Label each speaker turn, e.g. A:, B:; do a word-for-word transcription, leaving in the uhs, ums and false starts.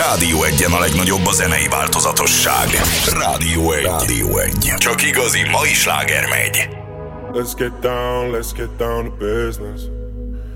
A: Rádió Egyen a legnagyobb a zenei változatosság. Rádió Egy. Rádió Egy. Csak igazi mai sláger megy.
B: Let's get down, let's get down to business.